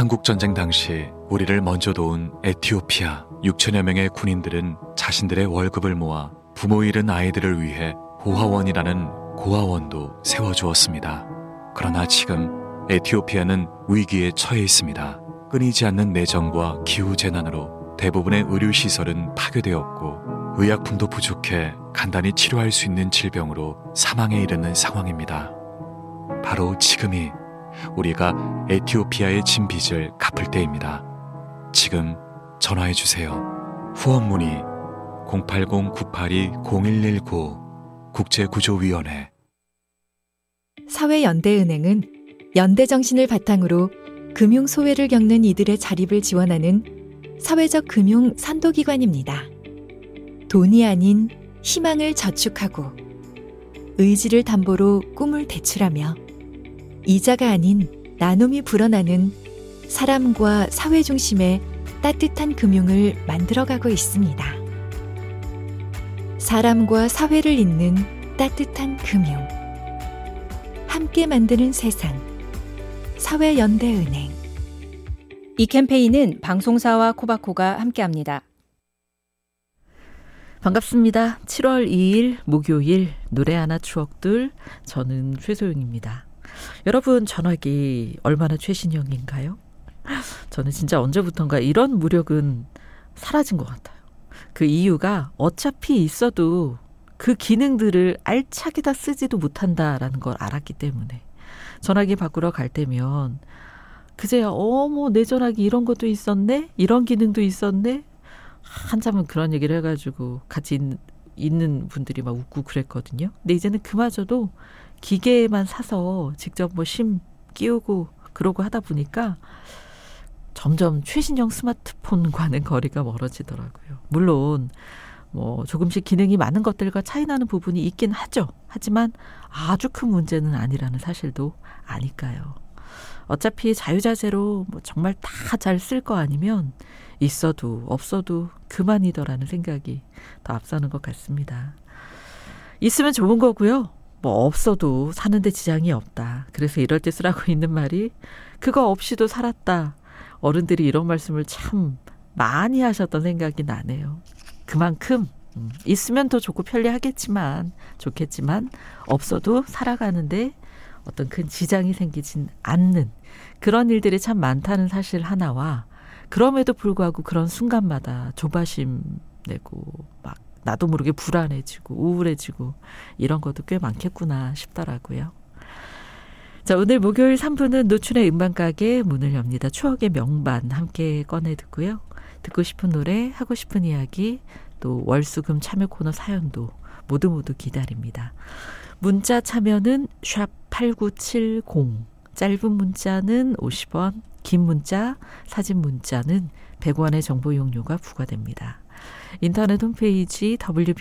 한국전쟁 당시 우리를 먼저 도운 에티오피아 6천여 명의 군인들은 자신들의 월급을 모아 부모 잃은 아이들을 위해 고아원이라는 고아원도 세워주었습니다. 그러나 지금 에티오피아는 위기에 처해 있습니다. 끊이지 않는 내전과 기후재난으로 대부분의 의료시설은 파괴되었고 의약품도 부족해 간단히 치료할 수 있는 질병으로 사망에 이르는 상황입니다. 바로 지금이 우리가 에티오피아의 진 빚을 갚을 때입니다. 지금 전화해주세요. 후원 문의 080-982-0119 국제구조위원회. 사회연대은행은 연대정신을 바탕으로 금융소외를 겪는 이들의 자립을 지원하는 사회적 금융 선도기관입니다. 돈이 아닌 희망을 저축하고 의지를 담보로 꿈을 대출하며 이자가 아닌 나눔이 불어나는 사람과 사회 중심의 따뜻한 금융을 만들어가고 있습니다. 사람과 사회를 잇는 따뜻한 금융. 함께 만드는 세상. 사회연대은행. 이 캠페인은 방송사와 코바코가 함께합니다. 반갑습니다. 7월 2일 목요일 노래 하나 추억들, 저는 최소영입니다. 여러분, 전화기 얼마나 최신형인가요? 저는 진짜 언제부턴가 이런 무력은 사라진 것 같아요. 그 이유가 어차피 있어도 그 기능들을 알차게 다 쓰지도 못한다라는 걸 알았기 때문에. 전화기 바꾸러 갈 때면 그제야 어머 내 전화기 이런 것도 있었네? 이런 기능도 있었네? 한참은 그런 얘기를 해가지고 같이 있는 분들이 막 웃고 그랬거든요. 근데 이제는 그마저도 기계만 사서 직접 뭐 심 끼우고 그러고 하다 보니까 점점 최신형 스마트폰과는 거리가 멀어지더라고요. 물론 뭐 조금씩 기능이 많은 것들과 차이나는 부분이 있긴 하죠. 하지만 아주 큰 문제는 아니라는 사실도 아니까요. 어차피 자유자재로 뭐 정말 다 잘 쓸 거 아니면 있어도 없어도 그만이더라는 생각이 더 앞서는 것 같습니다. 있으면 좋은 거고요. 뭐 없어도 사는데 지장이 없다. 그래서 이럴 때 쓰라고 있는 말이 그거 없이도 살았다. 어른들이 이런 말씀을 참 많이 하셨던 생각이 나네요. 그만큼 있으면 더 좋고 좋겠지만 없어도 살아가는데 어떤 큰 지장이 생기진 않는 그런 일들이 참 많다는 사실 하나와 그럼에도 불구하고 그런 순간마다 조바심 내고 막 나도 모르게 불안해지고 우울해지고 이런 것도 꽤 많겠구나 싶더라고요. 자, 오늘 목요일 3부는 노춘의 음반가게 문을 엽니다. 추억의 명반 함께 꺼내 듣고요. 듣고 싶은 노래, 하고 싶은 이야기, 또 월수금 참여 코너 사연도 모두 기다립니다. 문자 참여는 샵8970, 짧은 문자는 50원, 긴 문자, 사진 문자는 100원의 정보 이용료가 부과됩니다. 인터넷 홈페이지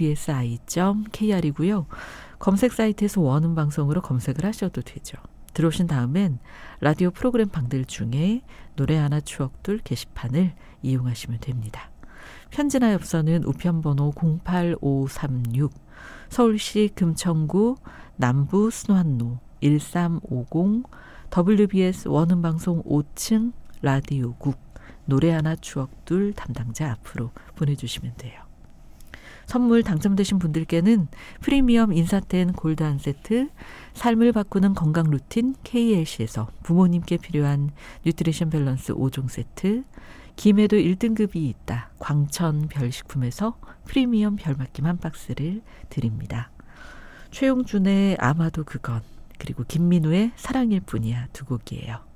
wbsi.kr이고요. 검색 사이트에서 원음 방송으로 검색을 하셔도 되죠. 들어오신 다음엔 라디오 프로그램 방들 중에 노래 하나 추억들 게시판을 이용하시면 됩니다. 편지나 엽서는 우편번호 08536, 서울시 금천구 남부 순환로 1350, WBS 원음방송 5층 라디오국 노래 하나 추억들 담당자 앞으로 보내주시면 돼요. 선물 당첨되신 분들께는 프리미엄 인사텐 골드 한 세트, 삶을 바꾸는 건강 루틴 KLC에서 부모님께 필요한 뉴트리션 밸런스 5종 세트, 김에도 1등급이 있다 광천 별식품에서 프리미엄 별맛김 한 박스를 드립니다. 최용준의 아마도 그건, 그리고 김민우의 사랑일 뿐이야 두 곡이에요.